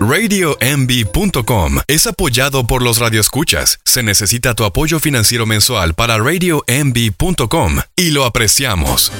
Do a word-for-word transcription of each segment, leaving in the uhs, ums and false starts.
radio m b punto com es apoyado por los radioescuchas. Se necesita tu apoyo financiero mensual para radio m b punto com y lo apreciamos.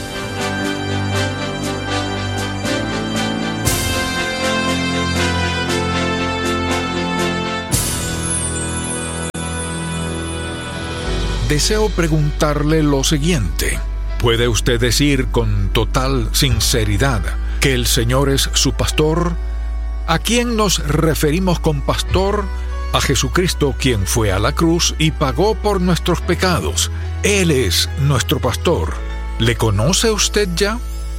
Deseo preguntarle lo siguiente. ¿Puede usted decir con total sinceridad que el Señor es su pastor? ¿A quién nos referimos con pastor? A Jesucristo, quien fue a la cruz y pagó por nuestros pecados. Él es nuestro pastor. ¿Le conoce usted ya?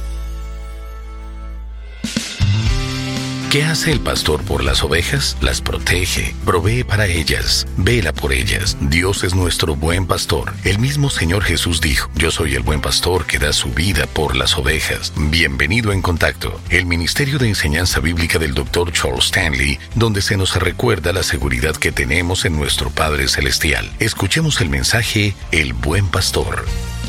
¿Qué hace el pastor por las ovejas? Las protege, provee para ellas, vela por ellas. Dios es nuestro buen pastor. El mismo Señor Jesús dijo: yo soy el buen pastor que da su vida por las ovejas. Bienvenido en Contacto, el Ministerio de Enseñanza Bíblica del doctor Charles Stanley, donde se nos recuerda la seguridad que tenemos en nuestro Padre Celestial. Escuchemos el mensaje El Buen Pastor.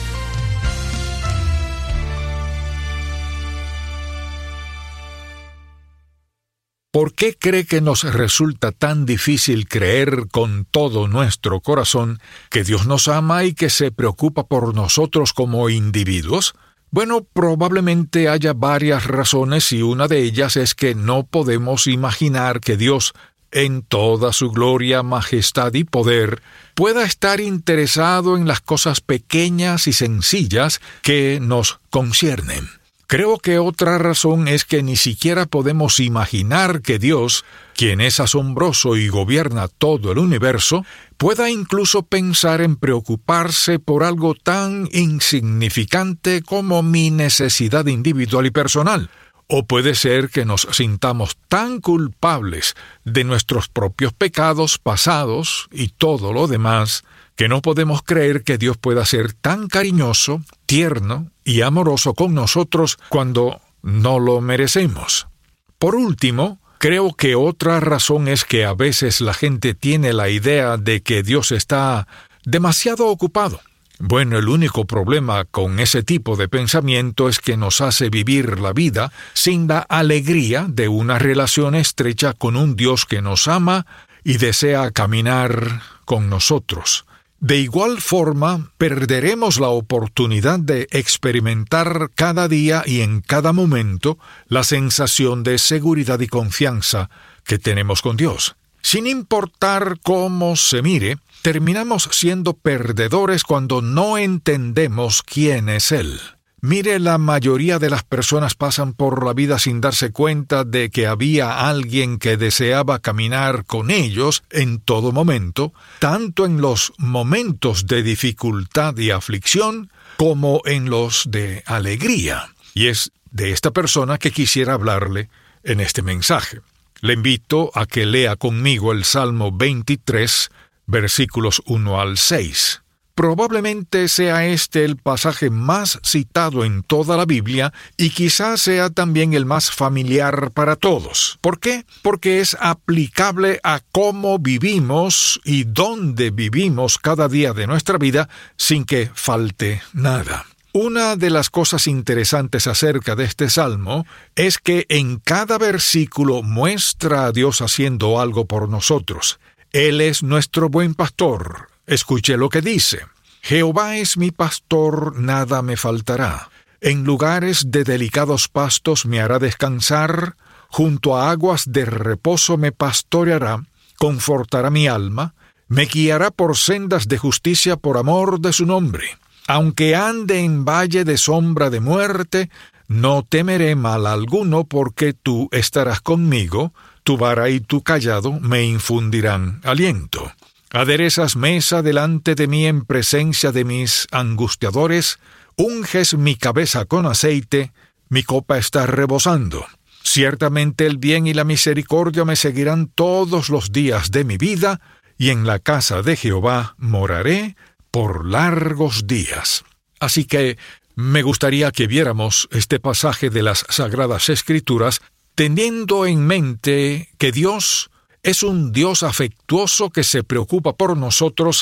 ¿Por qué cree que nos resulta tan difícil creer con todo nuestro corazón que Dios nos ama y que se preocupa por nosotros como individuos? Bueno, probablemente haya varias razones y una de ellas es que no podemos imaginar que Dios, en toda su gloria, majestad y poder, pueda estar interesado en las cosas pequeñas y sencillas que nos conciernen. Creo que otra razón es que ni siquiera podemos imaginar que Dios, quien es asombroso y gobierna todo el universo, pueda incluso pensar en preocuparse por algo tan insignificante como mi necesidad individual y personal. O puede ser que nos sintamos tan culpables de nuestros propios pecados pasados y todo lo demás, que no podemos creer que Dios pueda ser tan cariñoso, tierno y amoroso con nosotros cuando no lo merecemos. Por último, creo que otra razón es que a veces la gente tiene la idea de que Dios está demasiado ocupado. Bueno, el único problema con ese tipo de pensamiento es que nos hace vivir la vida sin la alegría de una relación estrecha con un Dios que nos ama y desea caminar con nosotros. De igual forma, perderemos la oportunidad de experimentar cada día y en cada momento la sensación de seguridad y confianza que tenemos con Dios. Sin importar cómo se mire, terminamos siendo perdedores cuando no entendemos quién es Él. Mire, la mayoría de las personas pasan por la vida sin darse cuenta de que había alguien que deseaba caminar con ellos en todo momento, tanto en los momentos de dificultad y aflicción como en los de alegría. Y es de esta persona que quisiera hablarle en este mensaje. Le invito a que lea conmigo el Salmo veintitrés, versículos uno al seis. Probablemente sea este el pasaje más citado en toda la Biblia y quizás sea también el más familiar para todos. ¿Por qué? Porque es aplicable a cómo vivimos y dónde vivimos cada día de nuestra vida sin que falte nada. Una de las cosas interesantes acerca de este salmo es que en cada versículo muestra a Dios haciendo algo por nosotros. Él es nuestro buen pastor. Escuche lo que dice: Jehová es mi pastor, nada me faltará. En lugares de delicados pastos me hará descansar, junto a aguas de reposo me pastoreará, confortará mi alma, me guiará por sendas de justicia por amor de su nombre. Aunque ande en valle de sombra de muerte, no temeré mal alguno, porque tú estarás conmigo, tu vara y tu cayado me infundirán aliento. Aderezas mesa delante de mí en presencia de mis angustiadores, unges mi cabeza con aceite, mi copa está rebosando. Ciertamente el bien y la misericordia me seguirán todos los días de mi vida, y en la casa de Jehová moraré por largos días. Así que me gustaría que viéramos este pasaje de las Sagradas Escrituras teniendo en mente que Dios es un Dios afectuoso que se preocupa por nosotros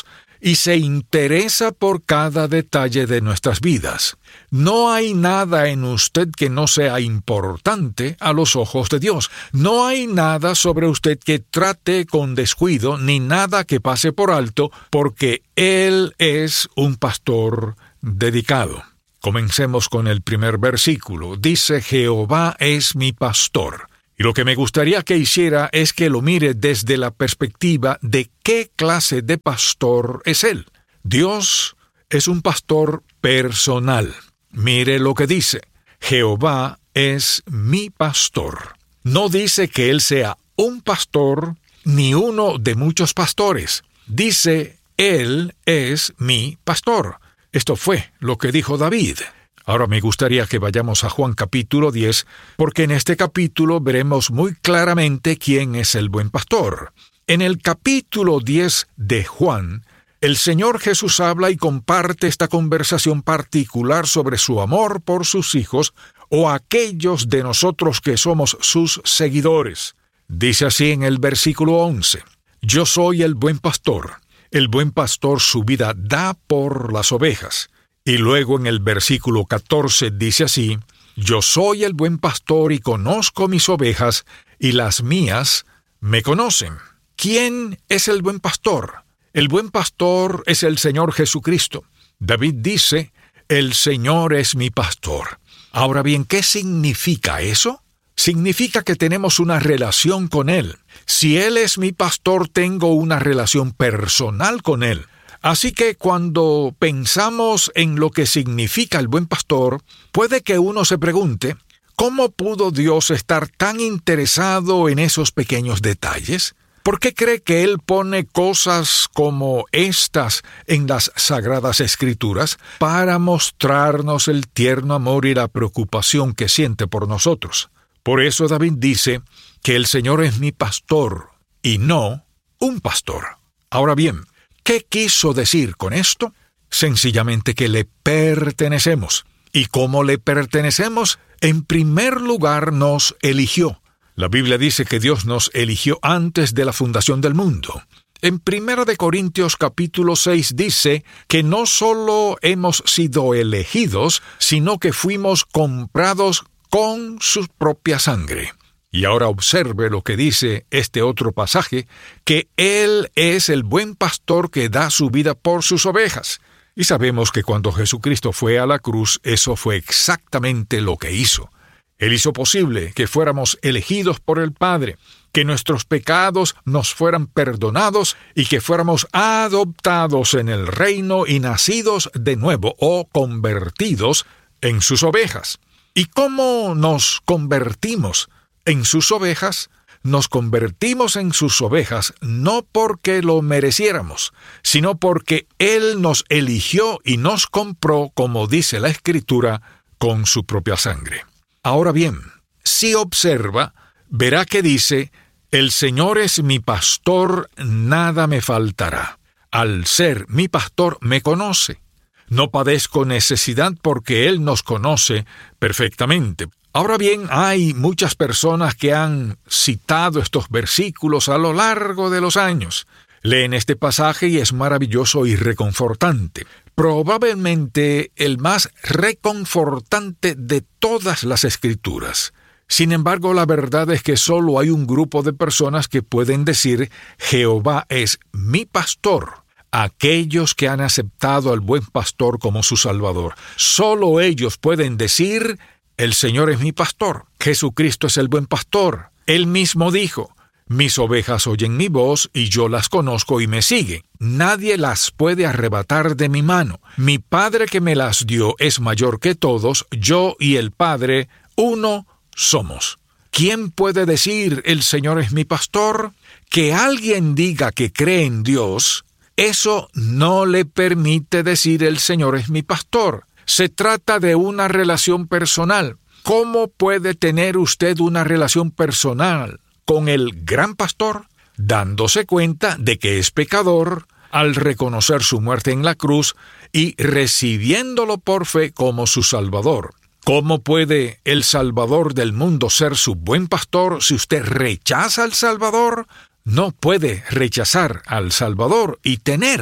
y se interesa por cada detalle de nuestras vidas. No hay nada en usted que no sea importante a los ojos de Dios. No hay nada sobre usted que trate con descuido, ni nada que pase por alto, porque Él es un pastor dedicado. Comencemos con el primer versículo. Dice: Jehová es mi pastor. Y lo que me gustaría que hiciera es que lo mire desde la perspectiva de qué clase de pastor es Él. Dios es un pastor personal. Mire lo que dice: Jehová es mi pastor. No dice que Él sea un pastor ni uno de muchos pastores. Dice: Él es mi pastor. Esto fue lo que dijo David. Ahora me gustaría que vayamos a Juan capítulo diez, porque en este capítulo veremos muy claramente quién es el buen pastor. En el capítulo diez de Juan, el Señor Jesús habla y comparte esta conversación particular sobre su amor por sus hijos o aquellos de nosotros que somos sus seguidores. Dice así en el versículo once: Yo soy el buen pastor. El buen pastor su vida da por las ovejas. Y luego en el versículo catorce dice así: Yo soy el buen pastor y conozco mis ovejas, y las mías me conocen. ¿Quién es el buen pastor? El buen pastor es el Señor Jesucristo. David dice: El Señor es mi pastor. Ahora bien, ¿qué significa eso? Significa que tenemos una relación con Él. Si Él es mi pastor, tengo una relación personal con Él. Así que cuando pensamos en lo que significa el buen pastor, puede que uno se pregunte: ¿cómo pudo Dios estar tan interesado en esos pequeños detalles? ¿Por qué cree que Él pone cosas como estas en las Sagradas Escrituras para mostrarnos el tierno amor y la preocupación que siente por nosotros? Por eso David dice que el Señor es mi pastor y no un pastor. Ahora bien, ¿qué quiso decir con esto? Sencillamente que le pertenecemos. ¿Y cómo le pertenecemos? En primer lugar, nos eligió. La Biblia dice que Dios nos eligió antes de la fundación del mundo. En Primera de Corintios capítulo seis dice que no solo hemos sido elegidos, sino que fuimos comprados con su propia sangre. Y ahora observe lo que dice este otro pasaje, que Él es el buen pastor que da su vida por sus ovejas. Y sabemos que cuando Jesucristo fue a la cruz, eso fue exactamente lo que hizo. Él hizo posible que fuéramos elegidos por el Padre, que nuestros pecados nos fueran perdonados y que fuéramos adoptados en el reino y nacidos de nuevo o convertidos en sus ovejas. ¿Y cómo nos convertimos en sus ovejas? Nos convertimos en sus ovejas no porque lo mereciéramos, sino porque Él nos eligió y nos compró, como dice la Escritura, con su propia sangre. Ahora bien, si observa, verá que dice: El Señor es mi pastor, nada me faltará. Al ser mi pastor, me conoce. No padezco necesidad porque Él nos conoce perfectamente. Ahora bien, hay muchas personas que han citado estos versículos a lo largo de los años. Leen este pasaje y es maravilloso y reconfortante. Probablemente el más reconfortante de todas las Escrituras. Sin embargo, la verdad es que solo hay un grupo de personas que pueden decir: Jehová es mi pastor. Aquellos que han aceptado al buen pastor como su Salvador. Solo ellos pueden decir: el Señor es mi pastor. Jesucristo es el buen pastor. Él mismo dijo: mis ovejas oyen mi voz y yo las conozco y me siguen. Nadie las puede arrebatar de mi mano. Mi Padre que me las dio es mayor que todos. Yo y el Padre, uno somos. ¿Quién puede decir: el Señor es mi pastor? Que alguien diga que cree en Dios, eso no le permite decir: el Señor es mi pastor. Se trata de una relación personal. ¿Cómo puede tener usted una relación personal con el gran pastor? Dándose cuenta de que es pecador, al reconocer su muerte en la cruz y recibiéndolo por fe como su Salvador. ¿Cómo puede el Salvador del mundo ser su buen pastor si usted rechaza al Salvador? No puede rechazar al Salvador y tener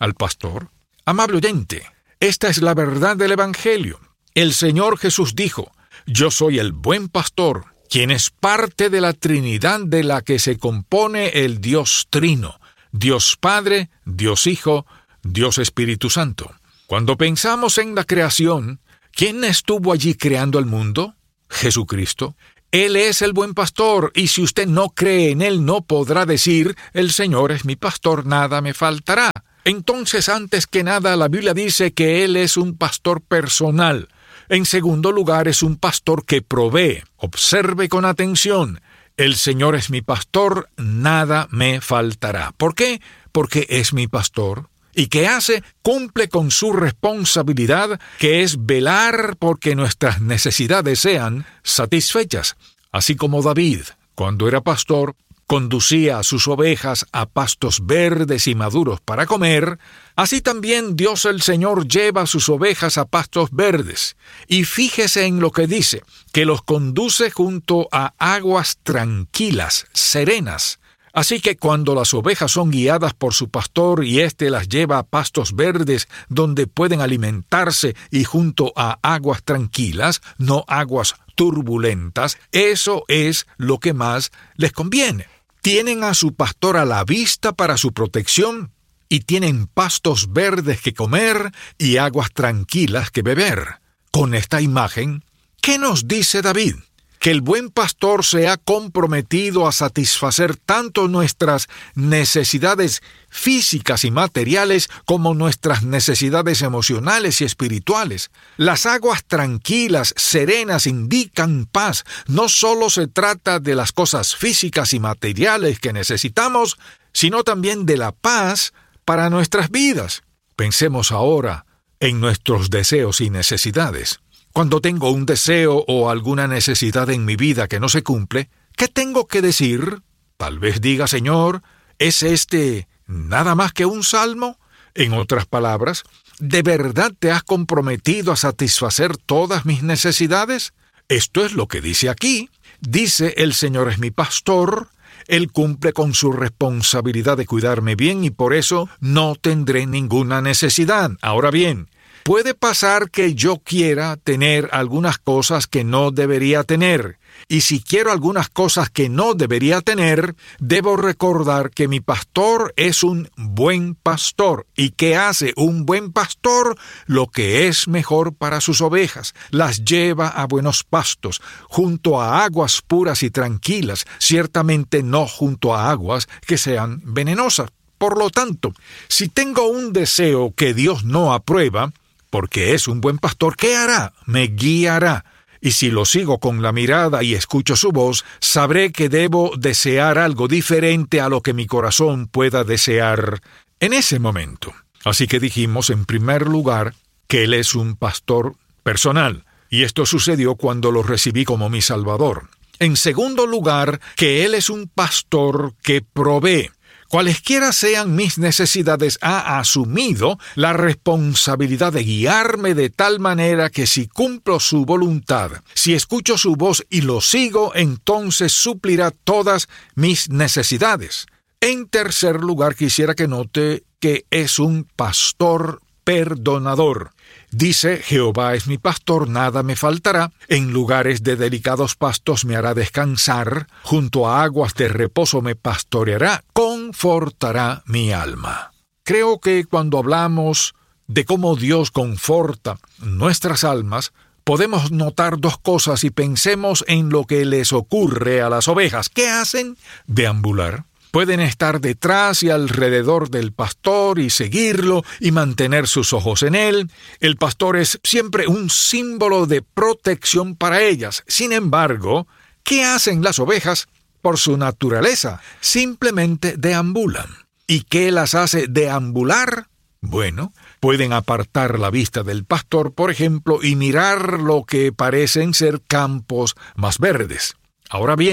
al pastor? Amable oyente, esta es la verdad del Evangelio. El Señor Jesús dijo: yo soy el buen pastor, quien es parte de la Trinidad de la que se compone el Dios Trino, Dios Padre, Dios Hijo, Dios Espíritu Santo. Cuando pensamos en la creación, ¿quién estuvo allí creando el mundo? Jesucristo. Él es el buen pastor, y si usted no cree en Él, no podrá decir: el Señor es mi pastor, nada me faltará. Entonces, antes que nada, la Biblia dice que Él es un pastor personal. En segundo lugar, es un pastor que provee. Observe con atención: el Señor es mi pastor, nada me faltará. ¿Por qué? Porque es mi pastor. ¿Y qué hace? Cumple con su responsabilidad, que es velar porque nuestras necesidades sean satisfechas. Así como David, cuando era pastor, conducía a sus ovejas a pastos verdes y maduros para comer, así también Dios el Señor lleva a sus ovejas a pastos verdes. Y fíjese en lo que dice, que los conduce junto a aguas tranquilas, serenas. Así que cuando las ovejas son guiadas por su pastor y éste las lleva a pastos verdes donde pueden alimentarse y junto a aguas tranquilas, no aguas turbulentas, eso es lo que más les conviene. Tienen a su pastor a la vista para su protección y tienen pastos verdes que comer y aguas tranquilas que beber. Con esta imagen, ¿qué nos dice David? Que el buen pastor se ha comprometido a satisfacer tanto nuestras necesidades físicas y materiales como nuestras necesidades emocionales y espirituales. Las aguas tranquilas, serenas, indican paz. No solo se trata de las cosas físicas y materiales que necesitamos, sino también de la paz para nuestras vidas. Pensemos ahora en nuestros deseos y necesidades. Cuando tengo un deseo o alguna necesidad en mi vida que no se cumple, ¿qué tengo que decir? Tal vez diga: Señor, ¿es este nada más que un salmo? En otras palabras, ¿de verdad te has comprometido a satisfacer todas mis necesidades? Esto es lo que dice aquí. Dice: el Señor es mi pastor, Él cumple con su responsabilidad de cuidarme bien y por eso no tendré ninguna necesidad. Ahora bien, puede pasar que yo quiera tener algunas cosas que no debería tener. Y si quiero algunas cosas que no debería tener, debo recordar que mi pastor es un buen pastor. ¿Y qué hace un buen pastor? Lo que es mejor para sus ovejas. Las lleva a buenos pastos, junto a aguas puras y tranquilas, ciertamente no junto a aguas que sean venenosas. Por lo tanto, si tengo un deseo que Dios no aprueba, porque es un buen pastor, ¿qué hará? Me guiará. Y si lo sigo con la mirada y escucho su voz, sabré que debo desear algo diferente a lo que mi corazón pueda desear en ese momento. Así que dijimos, en primer lugar, que Él es un pastor personal. Y esto sucedió cuando lo recibí como mi Salvador. En segundo lugar, que Él es un pastor que provee. Cualesquiera sean mis necesidades, ha asumido la responsabilidad de guiarme de tal manera que si cumplo su voluntad, si escucho su voz y lo sigo, entonces suplirá todas mis necesidades. En tercer lugar, quisiera que note que es un pastor perdonador. Dice: Jehová es mi pastor, nada me faltará. En lugares de delicados pastos me hará descansar. Junto a aguas de reposo me pastoreará. Confortará mi alma. Creo que cuando hablamos de cómo Dios conforta nuestras almas, podemos notar dos cosas y pensemos en lo que les ocurre a las ovejas. ¿Qué hacen? Deambular. Pueden estar detrás y alrededor del pastor y seguirlo y mantener sus ojos en él. El pastor es siempre un símbolo de protección para ellas. Sin embargo, ¿qué hacen las ovejas? Por su naturaleza, simplemente deambulan. ¿Y qué las hace deambular? Bueno, pueden apartar la vista del pastor, por ejemplo, y mirar lo que parecen ser campos más verdes. Ahora bien,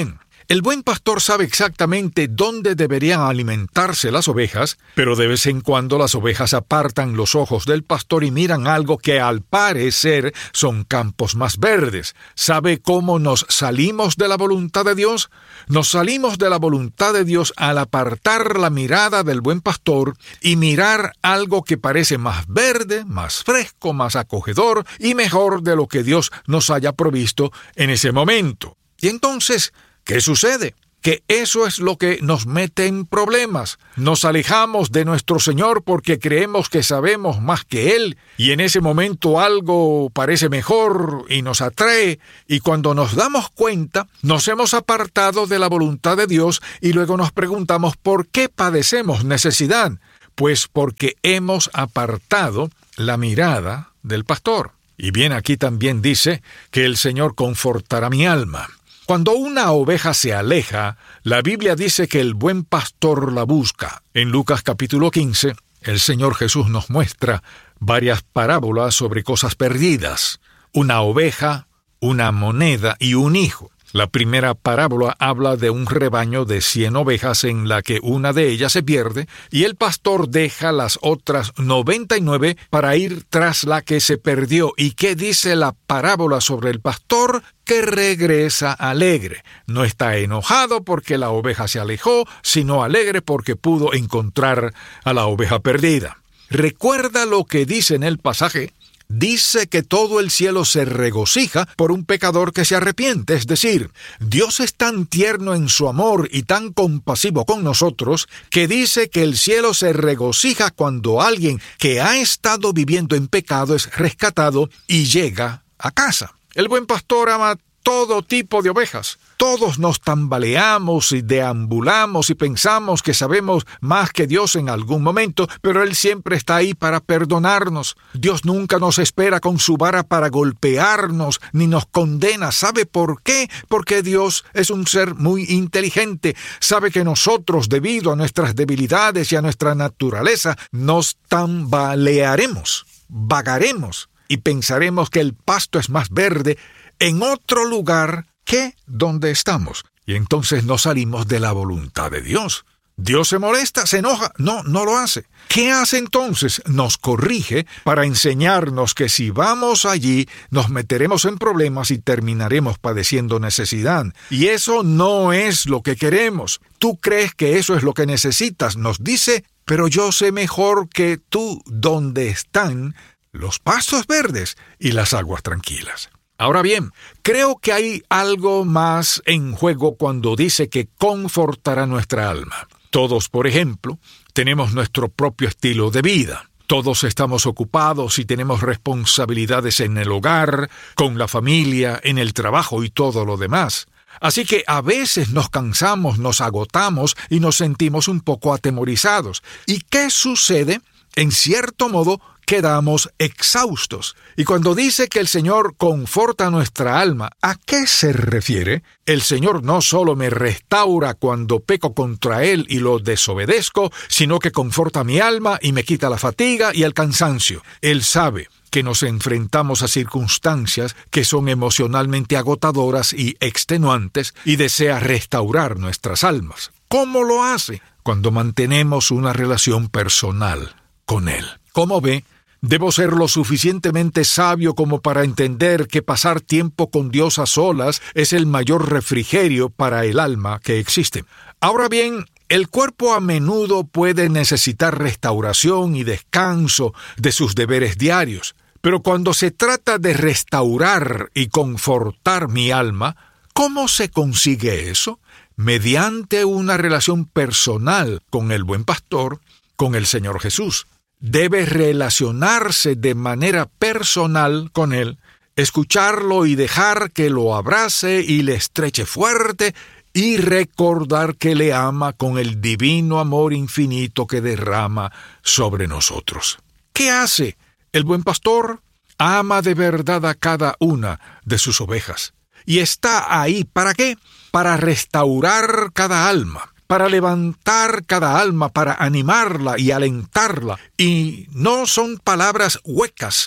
El buen pastor sabe exactamente dónde deberían alimentarse las ovejas, pero de vez en cuando las ovejas apartan los ojos del pastor y miran algo que al parecer son campos más verdes. ¿Sabe cómo nos salimos de la voluntad de Dios? Nos salimos de la voluntad de Dios al apartar la mirada del buen pastor y mirar algo que parece más verde, más fresco, más acogedor y mejor de lo que Dios nos haya provisto en ese momento. Y entonces, ¿qué sucede? Que eso es lo que nos mete en problemas. Nos alejamos de nuestro Señor porque creemos que sabemos más que Él, y en ese momento algo parece mejor y nos atrae, y cuando nos damos cuenta, nos hemos apartado de la voluntad de Dios y luego nos preguntamos ¿por qué padecemos necesidad? Pues porque hemos apartado la mirada del pastor. Y bien, aquí también dice que el Señor confortará mi alma. Cuando una oveja se aleja, la Biblia dice que el buen pastor la busca. En Lucas capítulo quince, el Señor Jesús nos muestra varias parábolas sobre cosas perdidas. Una oveja, una moneda y un hijo. La primera parábola habla de un rebaño de cien ovejas en la que una de ellas se pierde y el pastor deja las otras noventa y nueve para ir tras la que se perdió. ¿Y qué dice la parábola sobre el pastor? Que regresa alegre. No está enojado porque la oveja se alejó, sino alegre porque pudo encontrar a la oveja perdida. ¿Recuerda lo que dice en el pasaje? Dice que todo el cielo se regocija por un pecador que se arrepiente, es decir, Dios es tan tierno en su amor y tan compasivo con nosotros que dice que el cielo se regocija cuando alguien que ha estado viviendo en pecado es rescatado y llega a casa. El buen pastor ama todo tipo de ovejas. Todos nos tambaleamos y deambulamos y pensamos que sabemos más que Dios en algún momento, pero Él siempre está ahí para perdonarnos. Dios nunca nos espera con su vara para golpearnos, ni nos condena. ¿Sabe por qué? Porque Dios es un ser muy inteligente. Sabe que nosotros, debido a nuestras debilidades y a nuestra naturaleza, nos tambalearemos, vagaremos y pensaremos que el pasto es más verde en otro lugar que donde estamos. Y entonces no salimos de la voluntad de Dios. Dios se molesta, se enoja. No, no lo hace. ¿Qué hace entonces? Nos corrige para enseñarnos que si vamos allí, nos meteremos en problemas y terminaremos padeciendo necesidad. Y eso no es lo que queremos. Tú crees que eso es lo que necesitas, nos dice, pero yo sé mejor que tú dónde están los pastos verdes y las aguas tranquilas. Ahora bien, creo que hay algo más en juego cuando dice que confortará nuestra alma. Todos, por ejemplo, tenemos nuestro propio estilo de vida. Todos estamos ocupados y tenemos responsabilidades en el hogar, con la familia, en el trabajo y todo lo demás. Así que a veces nos cansamos, nos agotamos y nos sentimos un poco atemorizados. ¿Y qué sucede? En cierto modo, quedamos exhaustos. Y cuando dice que el Señor conforta nuestra alma, ¿a qué se refiere? El Señor no solo me restaura cuando peco contra Él y lo desobedezco, sino que conforta mi alma y me quita la fatiga y el cansancio. Él sabe que nos enfrentamos a circunstancias que son emocionalmente agotadoras y extenuantes y desea restaurar nuestras almas. ¿Cómo lo hace? Cuando mantenemos una relación personal con Él. Como ve, debo ser lo suficientemente sabio como para entender que pasar tiempo con Dios a solas es el mayor refrigerio para el alma que existe. Ahora bien, el cuerpo a menudo puede necesitar restauración y descanso de sus deberes diarios, pero cuando se trata de restaurar y confortar mi alma, ¿cómo se consigue eso? Mediante una relación personal con el buen pastor, con el Señor Jesús. Debe relacionarse de manera personal con Él, escucharlo y dejar que lo abrace y le estreche fuerte y recordar que le ama con el divino amor infinito que derrama sobre nosotros. ¿Qué hace? El buen pastor ama de verdad a cada una de sus ovejas. Y está ahí, ¿para qué? Para restaurar cada alma, para levantar cada alma, para animarla y alentarla. Y no son palabras huecas,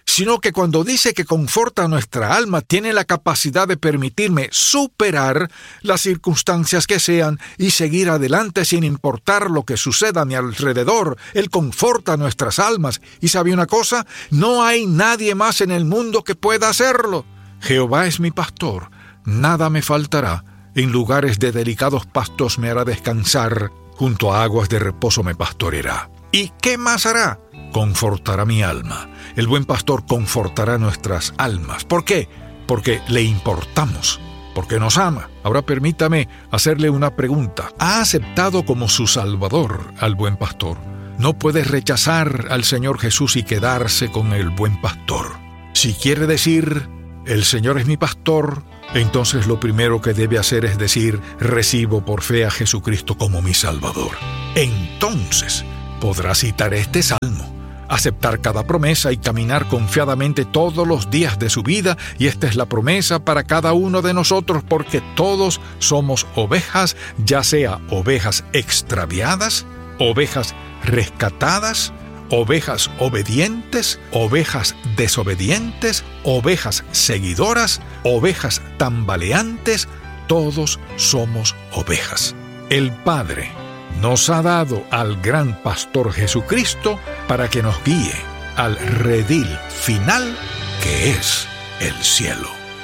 sino que cuando dice que conforta nuestra alma, tiene la capacidad de permitirme superar las circunstancias que sean y seguir adelante sin importar lo que suceda a mi alrededor. Él conforta nuestras almas. ¿Y sabe una cosa? No hay nadie más en el mundo que pueda hacerlo. Jehová es mi pastor, nada me faltará. En lugares de delicados pastos me hará descansar, junto a aguas de reposo me pastoreará. ¿Y qué más hará? Confortará mi alma. El buen pastor confortará nuestras almas. ¿Por qué? Porque le importamos, porque nos ama. Ahora permítame hacerle una pregunta. ¿Ha aceptado como su Salvador al buen pastor? No puede rechazar al Señor Jesús y quedarse con el buen pastor. Si quiere decir, el Señor es mi pastor, entonces lo primero que debe hacer es decir, recibo por fe a Jesucristo como mi Salvador. Entonces podrá citar este salmo, aceptar cada promesa y caminar confiadamente todos los días de su vida, y esta es la promesa para cada uno de nosotros, porque todos somos ovejas, ya sea ovejas extraviadas, ovejas rescatadas, ovejas obedientes, ovejas desobedientes, ovejas seguidoras, ovejas tambaleantes, todos somos ovejas. El Padre nos ha dado al gran pastor Jesucristo para que nos guíe al redil final que es el cielo.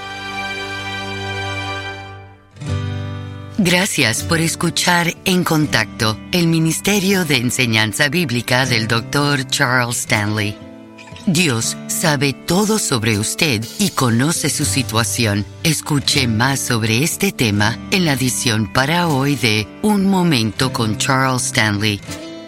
Gracias por escuchar En Contacto, el Ministerio de Enseñanza Bíblica del doctor Charles Stanley. Dios sabe todo sobre usted y conoce su situación. Escuche más sobre este tema en la edición para hoy de Un Momento con Charles Stanley.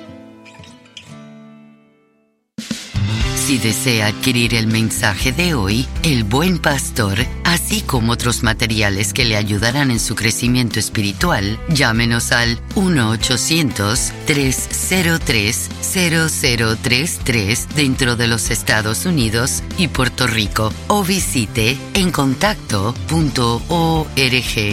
Si desea adquirir el mensaje de hoy, El Buen Pastor, así como otros materiales que le ayudarán en su crecimiento espiritual, llámenos al uno ochocientos, tres cero tres, cero cero tres tres dentro de los Estados Unidos y Puerto Rico, o visite en contacto punto org.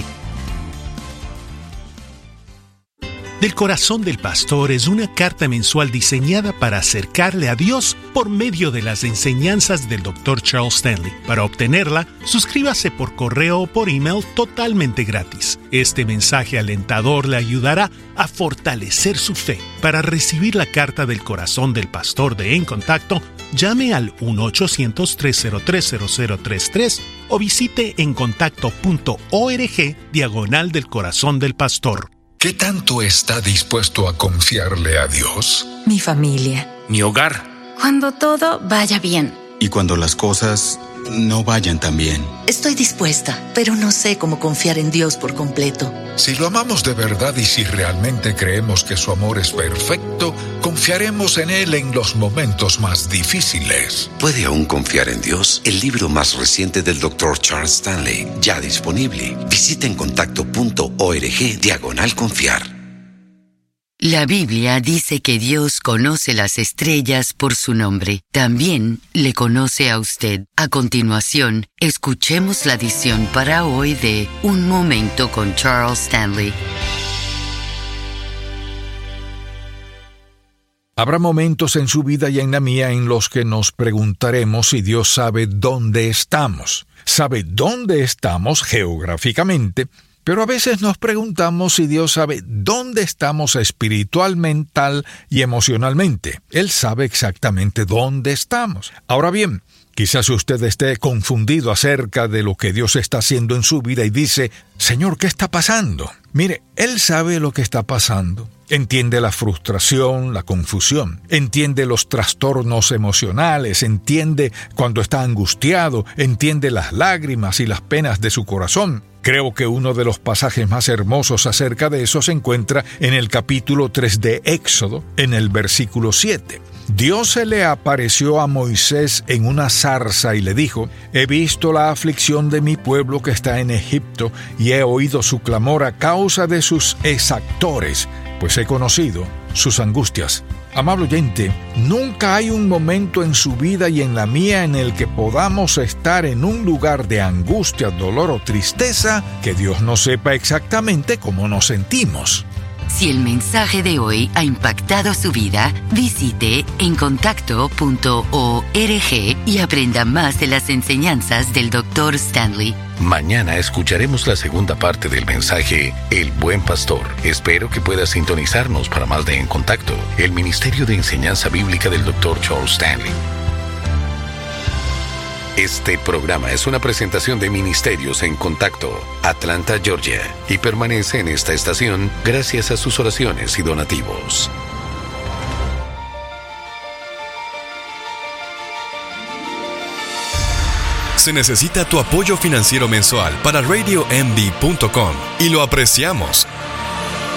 Del Corazón del Pastor es una carta mensual diseñada para acercarle a Dios por medio de las enseñanzas del doctor Charles Stanley. Para obtenerla, suscríbase por correo o por email totalmente gratis. Este mensaje alentador le ayudará a fortalecer su fe. Para recibir la carta del Corazón del Pastor de En Contacto, llame al uno ochocientos, tres cero tres, cero cero tres tres o visite en contacto punto org diagonal del Corazón del Pastor. ¿Qué tanto está dispuesto a confiarle a Dios? Mi familia. Mi hogar. Cuando todo vaya bien. Y cuando las cosas no vayan tan bien. Estoy dispuesta, pero no sé cómo confiar en Dios por completo. Si lo amamos de verdad y si realmente creemos que su amor es perfecto, confiaremos en Él en los momentos más difíciles. ¿Puede aún confiar en Dios? El libro más reciente del doctor Charles Stanley, ya disponible. Visita en contacto punto org diagonal confiar. La Biblia dice que Dios conoce las estrellas por su nombre. También le conoce a usted. A continuación, escuchemos la edición para hoy de Un Momento con Charles Stanley. Habrá momentos en su vida y en la mía en los que nos preguntaremos si Dios sabe dónde estamos. Sabe dónde estamos geográficamente, pero a veces nos preguntamos si Dios sabe dónde estamos espiritual, mental y emocionalmente. Él sabe exactamente dónde estamos. Ahora bien, quizás usted esté confundido acerca de lo que Dios está haciendo en su vida y dice, Señor, ¿qué está pasando? Mire, Él sabe lo que está pasando. Entiende la frustración, la confusión, entiende los trastornos emocionales, entiende cuando está angustiado, entiende las lágrimas y las penas de su corazón. Creo que uno de los pasajes más hermosos acerca de eso se encuentra en el capítulo tres de Éxodo, en el versículo siete. Dios se le apareció a Moisés en una zarza y le dijo, he visto la aflicción de mi pueblo que está en Egipto y he oído su clamor a causa de sus exactores, pues he conocido sus angustias. Amable oyente, nunca hay un momento en su vida y en la mía en el que podamos estar en un lugar de angustia, dolor o tristeza que Dios no sepa exactamente cómo nos sentimos. Si el mensaje de hoy ha impactado su vida, visite encontacto punto org y aprenda más de las enseñanzas del doctor Stanley. Mañana escucharemos la segunda parte del mensaje El Buen Pastor. Espero que puedas sintonizarnos para más de En Contacto, el Ministerio de Enseñanza Bíblica del doctor Charles Stanley. Este programa es una presentación de Ministerios en Contacto, Atlanta, Georgia, y permanece en esta estación gracias a sus oraciones y donativos. Se necesita tu apoyo financiero mensual para radio m b punto com y lo apreciamos.